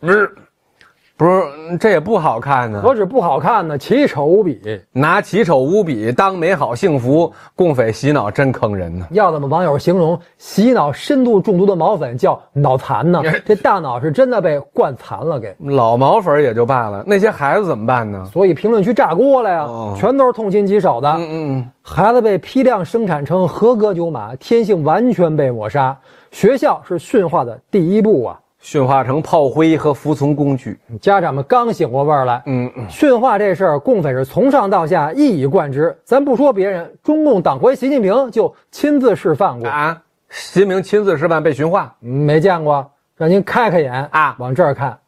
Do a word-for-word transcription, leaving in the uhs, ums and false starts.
不是，不是，这也不好看呢。 何止不好看呢，奇丑无比。 拿奇丑无比当美好幸福，共匪洗脑真坑人呢。 要怎么网友形容洗脑深度中毒的毛粉叫脑残呢？这大脑是真的被灌残了给。 老毛粉也就罢了，那些孩子怎么办呢？ 所以评论区炸锅了呀，哦、全都是痛心疾首的。 嗯嗯， 孩子被批量生产成合格牛马，天性完全被抹杀。学校是驯化的第一步啊。 驯化成炮灰和服从工具， 家长们刚醒过味儿来。 嗯嗯， 驯化这事儿，共匪是从上到下一以贯之。咱不说别人，中共党魁习近平就亲自示范过啊。习近平亲自示范被驯化， 没见过，让您开开眼啊， 往这儿看。